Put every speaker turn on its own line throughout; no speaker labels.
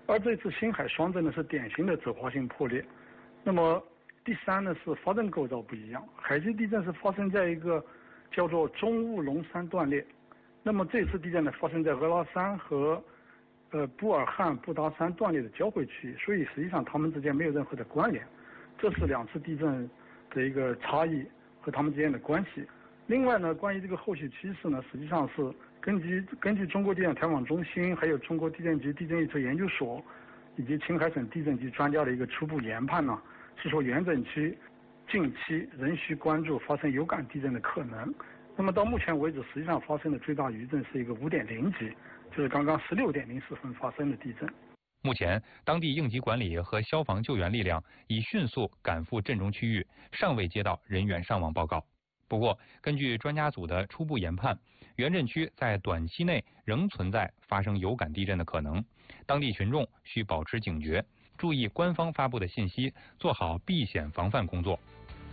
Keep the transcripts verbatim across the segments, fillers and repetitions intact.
而这次星海双震呢是典型的子滑性破裂。那么第三呢是发震构造不一样，海基地震是发生在一个叫做中乌龙山断裂，那么这次地震呢发生在俄拉山和呃布尔汉布达山断裂的交汇区域，所以实际上它们之间没有任何的关联，这是两次地震的一个差异和它们之间的关系。另外呢，关于这个后续趋势呢，实际上是根据根据中国地震台网中心、还有中国地震局地震预测研究所以及青海省地震局专家的一个初步研判呢，是说原震区近期仍需关注发生有感地震的可能。那么到目前为止，实际上发生的最大余震是一个五点零级，就是刚刚十六点零四分发生的地震。
目前，当地应急管理和消防救援力量已迅速赶赴震中区域，尚未接到人员伤亡报告。不过，根据专家组的初步研判，原震区在短期内仍存在发生有感地震的可能，当地群众需保持警觉，注意官方发布的信息，做好避险防范工作。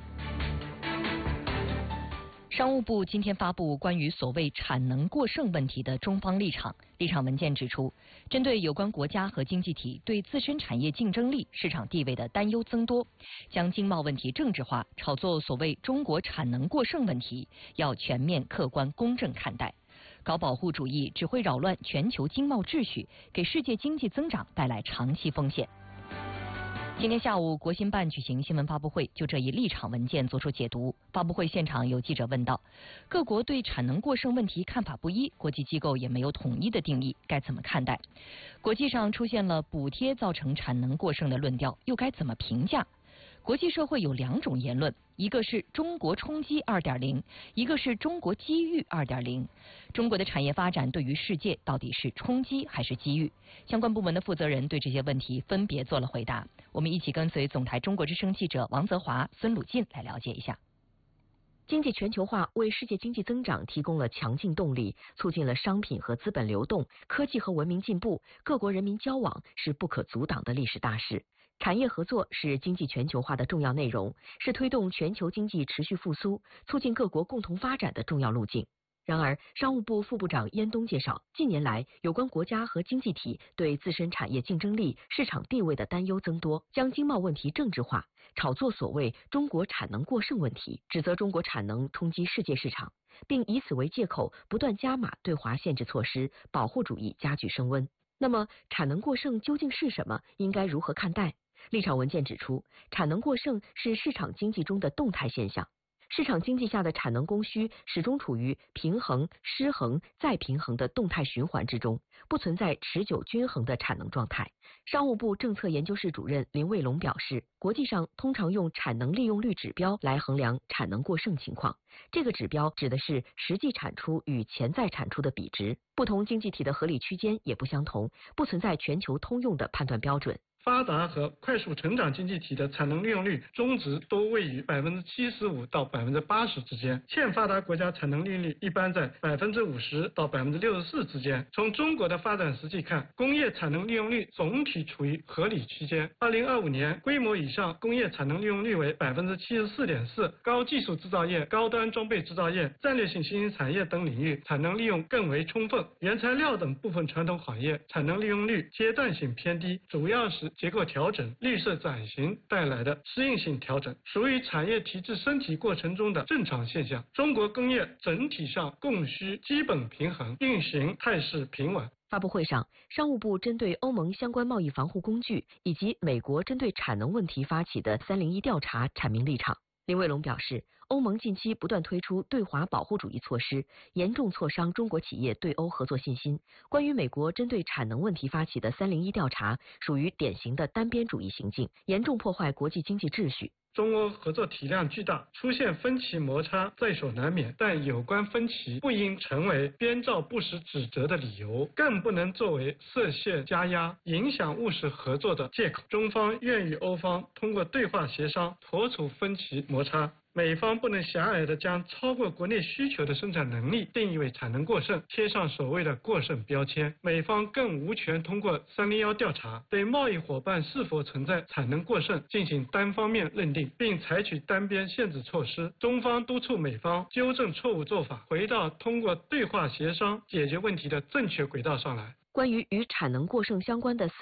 商务部今天发布关于所谓产能过剩问题的中方立场。立场文件指出，针对有关国家和经济体对自身产业竞争力、市场地位的担忧增多，将经贸问题政治化，炒作所谓中国产能过剩问题，要全面、客观、公正看待。搞保护主义只会扰乱全球经贸秩序，给世界经济增长带来长期风险。今天下午，国新办举行新闻发布会，就这一立场文件作出解读。发布会现场有记者问道，各国对产能过剩问题看法不一，国际机构也没有统一的定义，该怎么看待？国际上出现了补贴造成产能过剩的论调，又该怎么评价？国际社会有两种言论，一个是中国冲击 二点零， 一个是中国机遇 二点零。 中国的产业发展对于世界到底是冲击还是机遇？相关部门的负责人对这些问题分别做了回答。我们一起跟随总台中国之声记者王泽华、孙鲁进来了解一下。
经济全球化为世界经济增长提供了强劲动力，促进了商品和资本流动，科技和文明进步，各国人民交往是不可阻挡的历史大势。产业合作是经济全球化的重要内容，是推动全球经济持续复苏、促进各国共同发展的重要路径。然而，商务部副部长燕东介绍，近年来有关国家和经济体对自身产业竞争力、市场地位的担忧增多，将经贸问题政治化，炒作所谓中国产能过剩问题，指责中国产能冲击世界市场，并以此为借口不断加码对华限制措施，保护主义加剧升温。那么，产能过剩究竟是什么？应该如何看待？立场文件指出，产能过剩是市场经济中的动态现象。市场经济下的产能供需始终处于平衡、失衡、再平衡的动态循环之中，不存在持久均衡的产能状态。商务部政策研究室主任林卫龙表示，国际上通常用产能利用率指标来衡量产能过剩情况，这个指标指的是实际产出与潜在产出的比值，不同经济体的合理区间也不相同，不存在全球通用的判断标准。
发达和快速成长经济体的产能利用率中值都位于百分之七十五到百分之八十之间，欠发达国家产能利用率一般在百分之五十到百分之六十四之间。从中国的发展实际看，工业产能利用率总体处于合理区间。二零二五年，规模以上工业产能利用率为百分之七十四点四，高技术制造业、高端装备制造业、战略性新兴产业等领域产能利用更为充分。原材料等部分传统行业产能利用率阶段性偏低，主要是结构调整、绿色转型带来的适应性调整，属于产业体制升级过程中的正常现象。中国工业整体上供需基本平衡，运行态势平稳。
发布会上，商务部针对欧盟相关贸易防护工具以及美国针对产能问题发起的三零一调查阐明立场。林卫龙表示，欧盟近期不断推出对华保护主义措施，严重挫伤中国企业对欧合作信心。关于美国针对产能问题发起的三零一调查，属于典型的单边主义行径，严重破坏国际经济秩序。
中欧合作体量巨大，出现分歧摩擦在所难免，但有关分歧不应成为编造不实指责的理由，更不能作为设限加压、影响务实合作的借口。中方愿与欧方通过对话协商妥处分歧摩擦。美方不能狭隘地将超过国内需求的生产能力定义为产能过剩，贴上所谓的过剩标签。美方更无权通过三零一调查对贸易伙伴是否存在产能过剩进行单方面认定，并采取单边限制措施。中方督促美方纠正错误做法，回到通过对话协商解决问题的正确轨道上来。
关于与产能过剩相关的